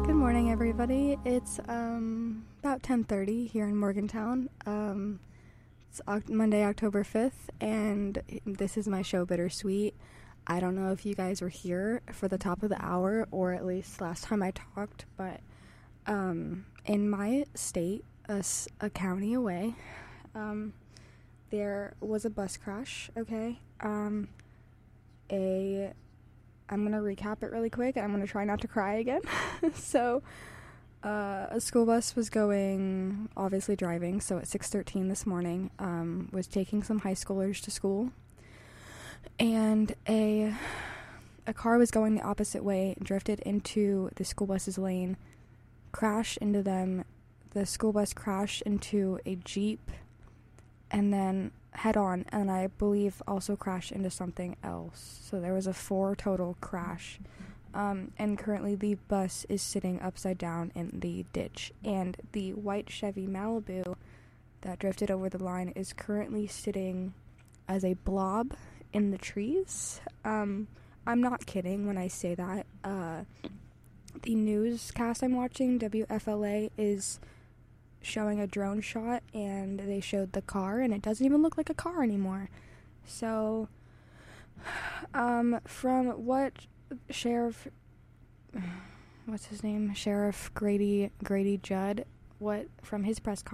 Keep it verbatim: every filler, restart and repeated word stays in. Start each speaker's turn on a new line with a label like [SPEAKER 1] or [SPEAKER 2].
[SPEAKER 1] Good morning, everybody. It's um, about ten thirty here in Morgantown. Um, it's Oct- Monday, October fifth, and this is my show, Bittersweet. I don't know if you guys were here for the top of the hour, or at least last time I talked, but um, in my state, a, s- a county away, um, there was a bus crash, okay? Um, a... I'm going to recap it really quick, and I'm going to try not to cry again. so, uh, a school bus was going, obviously driving, so at six thirteen this morning, um, was taking some high schoolers to school, and a, a car was going the opposite way, drifted into the school bus's lane, crashed into them. The school bus crashed into a Jeep, and then head on, and I believe also crashed into something else. So there was a four total crash. Um, and currently the bus is sitting upside down in the ditch. And the white Chevy Malibu that drifted over the line is currently sitting as a blob in the trees. Um, I'm not kidding when I say that. Uh, the newscast I'm watching, W F L A, is showing a drone shot, and they showed the car, and it doesn't even look like a car anymore. So, um, from what Sheriff, what's his name? Sheriff Grady, Grady Judd, what, from his press